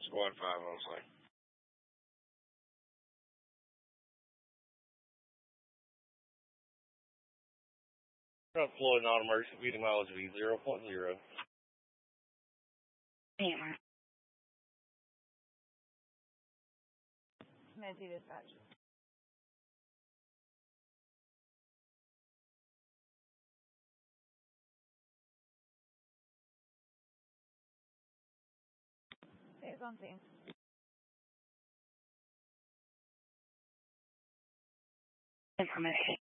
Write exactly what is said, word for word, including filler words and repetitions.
Squad five on site. Front Floyd, non-emergency, speeding mileage V zero point zero. Hammer. Medzi dispatch. It's on scene. Information.